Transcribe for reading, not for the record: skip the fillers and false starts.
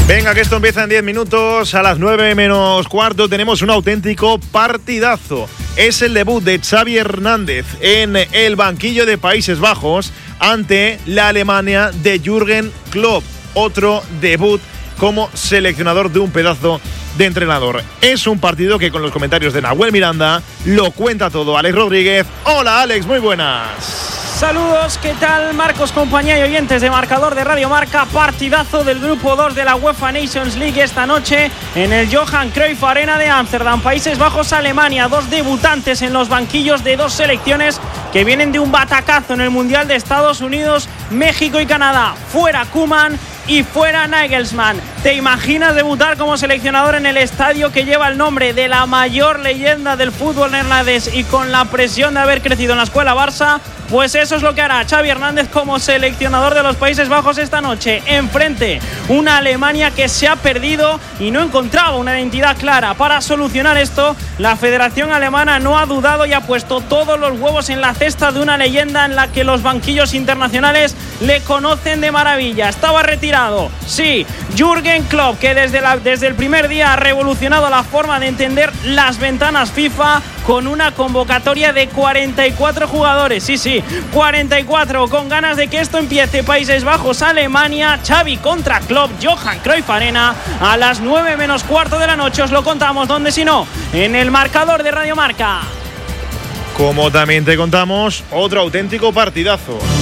Venga, que esto empieza en 10 minutos. A las 9 menos cuarto tenemos un auténtico partidazo. Es el debut de Xavi Hernández en el banquillo de Países Bajos ante la Alemania de Jürgen Klopp. Otro debut como seleccionador de un pedazo de entrenador. Es un partido que con los comentarios de Nahuel Miranda lo cuenta todo Alex Rodríguez. Hola Alex, muy buenas. Saludos, ¿qué tal? Marcos, compañía y oyentes de Marcador de Radio Marca. Partidazo del grupo 2 de la UEFA Nations League esta noche en el Johan Cruyff Arena de Ámsterdam. Países Bajos, Alemania. Dos debutantes en los banquillos de dos selecciones que vienen de un batacazo en el Mundial de Estados Unidos, México y Canadá. Fuera Koeman y fuera Nagelsmann. ¿Te imaginas debutar como seleccionador en el estadio que lleva el nombre de la mayor leyenda del fútbol neerlandés y con la presión de haber crecido en la escuela Barça? Pues eso es lo que hará Xavi Hernández como seleccionador de los Países Bajos esta noche. Enfrente, una Alemania que se ha perdido y no encontraba una identidad clara. Para solucionar esto, la Federación Alemana no ha dudado y ha puesto todos los huevos en la cesta de una leyenda en la que los banquillos internacionales le conocen de maravilla. Estaba retirado, sí, Jürgen Klopp, que desde el primer día ha revolucionado la forma de entender las ventanas FIFA con una convocatoria de 44 jugadores. Sí, 44, con ganas de que esto empiece. Países Bajos, Alemania, Xavi contra Klopp, Johan Cruyff Arena, a las 9 menos cuarto de la noche. Os lo contamos, donde si no, en el Marcador de Radio Marca. Como también te contamos, otro auténtico partidazo.